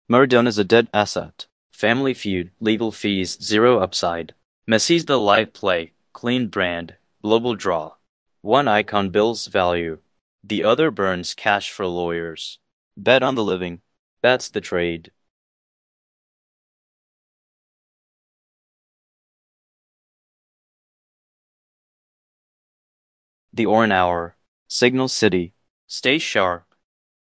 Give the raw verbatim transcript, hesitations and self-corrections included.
Maradona's a dead asset. Family Feud, legal fees, zero upside. Messi's the live play, clean brand, global draw. One icon builds value. The other burns cash for lawyers. Bet on the living. That's the trade. The Oran Hour. Signal City. Stay sharp.